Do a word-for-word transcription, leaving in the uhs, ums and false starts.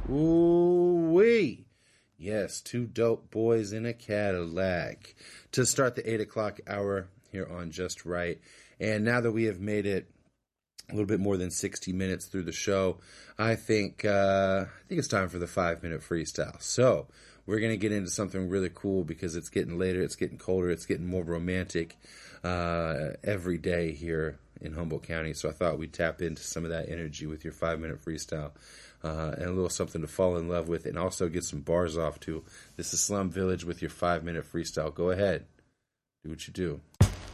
Ooh wee. Yes, two dope boys in a Cadillac to start the eight o'clock hour here on Just Right. And now that we have made it a little bit more than sixty minutes through the show, I think uh, I think it's time for the five minute freestyle. So we're going to get into something really cool because it's getting later, it's getting colder, it's getting more romantic uh, every day here in Humboldt County. So I thought we'd tap into some of that energy with your five minute freestyle. Uh, and a little something to fall in love with and also get some bars off to. This is Slum Village with your five minute freestyle. Go ahead. Do what you do.